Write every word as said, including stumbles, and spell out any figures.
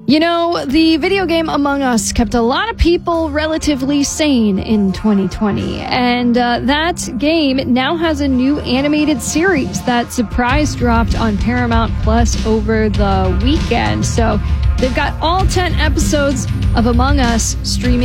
You know, the video game Among Us kept a lot of people relatively sane in twenty twenty, and uh, that game now has a new animated series that surprise dropped on Paramount Plus over the weekend. So they've got all ten episodes of Among Us streaming